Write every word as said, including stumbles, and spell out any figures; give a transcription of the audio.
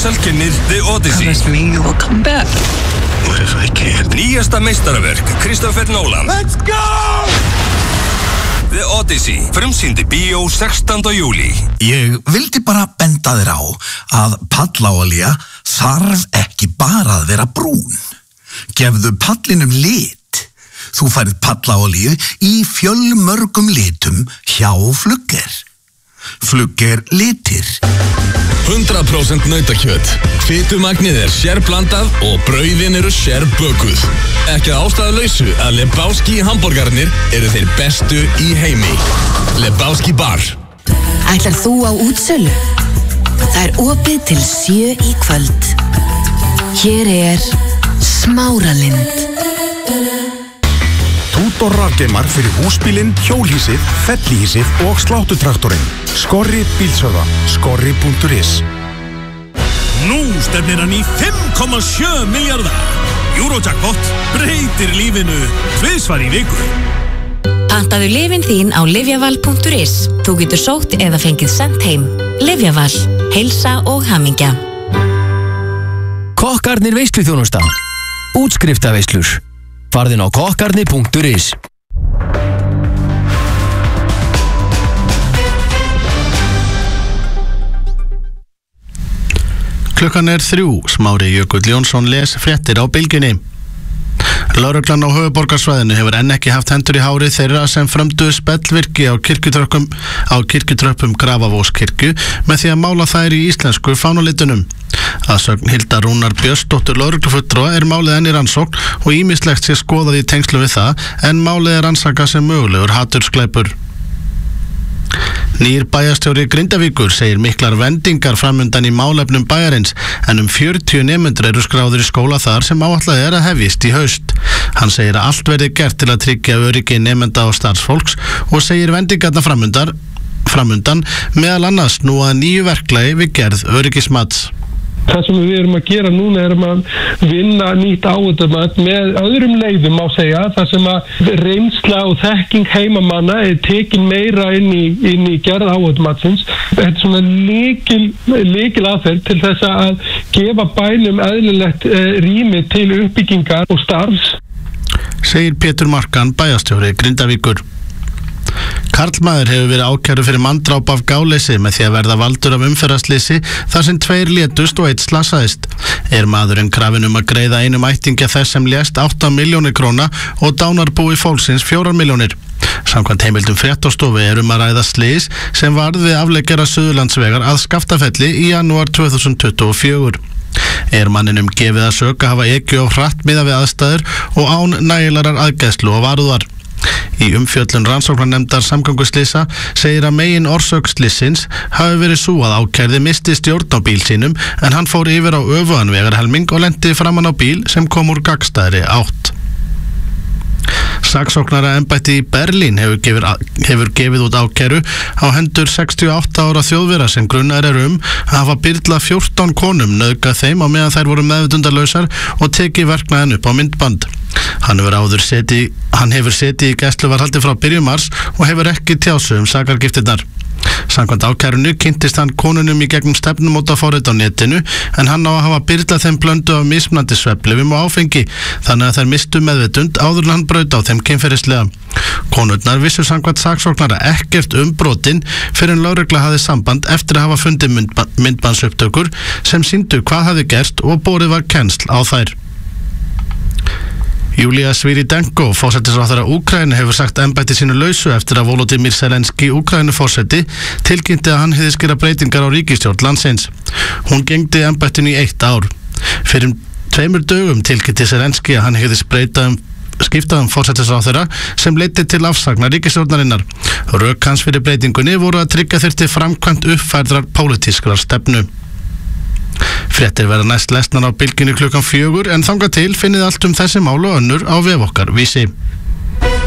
Universal kynnir The Odyssey. Promise me you will come back. What if I can't? Nýjasta meistaraverk Christopher Nolan. Let's go! The Odyssey, frumsýndi bíó sextánda júlí. Ég vildi bara benda þér á að pallaolía þarf ekki bara að vera brún. Gefðu pallinum lit. Þú færð pallaolíu í fjölmörgum litum hjá Flugger. Flugger litir. hundrað prósent nautakjöt. Fitumagnið er sérblandað og brauðin eru sérbökuð. Ekki að ástæðulausu að Lebowski hamborgarnir eru þeir bestu í heimi. Lebowski bar. Ætlar þú á útsölu? Það er opið til sjö í kvöld. Hér er Smáralind. Tútor rafgeimar fyrir húsbílinn, hjólhýsið, fellihýsið og sláttutraktorinn. Skorri bílsöða. Skorri punktur is. Nú stefnir hann í fimm komma sjö milljarða. Eurojackpot breytir lífinu tvisvar í viku. Pantaðu lyfin þín á livjaval punktur is. Þú getur sótt eða fengið sent heim. Livjaval. Heilsa og hamingja. Kokkarnir veisluþjónusta. Útskriftarveislur. Farðin á kokkarnir punktur is. Klukkan er þrjú. Smári Jökull Jónsson les fréttir á Bylgjunni. Lögreglan á höfuðborgarsvæðinu hefur enn ekki haft hendur í hári þeirra sem frömdu spellvirki á kirkjutröppum á kirkjutröppum Grafavogskirkju með því að mála þær í íslensku fánalitunum. Að sögn Hildar Rúnar Björnsdóttur lögreglufulltrúa er málið enn í rannsókn og ýmislegt sé skoðað í tengslu við það, en málið er rannsakað sem mögulegur hatursglæpur. Nýr bæjarstjóri Grindavíkur segir miklar vendingar framundan í málefnum bæjarins, en um fjörutíu nemendur eru skráður í skóla þar sem áætlað er að hefjist í haust. Hann segir að allt verði gert til að tryggja öryggi nemenda og starfsfólks og segir vendingarna framundan, framundan meðal annars nú að nýju verklagi við gerð öryggismats. Það sem við erum að gera núna er að vinna nýtt áhættumat með öðrum leiðum má segja, þar sem að reynsla og þekking heimamanna er tekin meira inn í, inn í gerð áhættumatsins. Þetta er svona líkil, líkil aðferð til þess að gefa bænum eðlilegt eh, rými til uppbyggingar og starfs. Segir Pétur Markan, bæjarstjóri Grindavíkur. Karlmaður hefur verið ákærður fyrir manndráp af gáleysi með því að verða valdur af umferðarsleysi þar sem tveir létust og einn slasaðist. Er maðurinn krafinn um að greiða einum ættingja þess sem lést átta milljónir króna og dánarbúi fólksins fjórar milljónir. Samkvæmt heimildum fréttastofu er um að ræða slys sem varð við afleggjara Suðurlandsvegar að Skaftafelli í janúar tvö þúsund tuttugu og fjögur. Er manninum gefið að sök að hafa ekju og hratt miðað við aðstæður og án nægilegar aðgæslu og varúðar. Í umfjöllun rannsóknarnefndar samgönguslysa segir að megin orsök slysins hafi verið sú að ákærði misti stjórn á bíl sínum en hann fór yfir á öfugan vegarhelming og lenti framan á bíl sem kom úr gagnstæðri átt. Saksóknara embætti í Berlín hefur gefið, hefur gefið út ákæru á hendur sextíu og átta ára þjóðvera sem grunnar er um að hafa byrlað fjórtán konum, nauðgað þeim á meðan þær voru meðvitundarlausar og tekið verknaðinn upp á myndband. Hann hefur áður setið, hann hefur setið í gæsluvarðhaldi frá byrjun mars og hefur ekki tjáð sig um sakargiftirnar. Samkvæmt ákærunu kynntist hann konunum í gegnum stefnumótaforrit á netinu en hann á að hafa byrlað þeim blöndu af mismunandi svefnlyfjum og áfengi þannig að þær mistu meðvitund áður en hann braut á þeim kynferðislega. Konurnar vissu samkvæmt saksóknara ekkert um brotin fyrir en lögregla hafði samband eftir að hafa fundið myndba myndbandsupptökur sem sýndu hvað hafði gerst og borið var kennsl á þær. Júlía Sviridenko, forsætisráðherra Úkraínu, hefur sagt embætti sínu lausu eftir að Volodymyr Zelenski, Úkraínuforseti, tilkynnti að hann hygðist gera breytingar á ríkisstjórn landsins. Hún gegndi embættinu í eitt ár. Fyrir tveimur dögum tilkynnti Zelenski að hann hygðist breyta um skiptað um forsætisráðherra sem leiddi til afsagnar ríkisstjórnarinnar. Rök hans fyrir breytingunni voru að tryggja þyrfti framkvæmt uppfærðrar pólitískrar stefnu. Fréttir verða næst lesnar á Bylgjunni klukkan fjögur en þangað til finnið allt um þessi mál og önnur á vef okkar Vísi.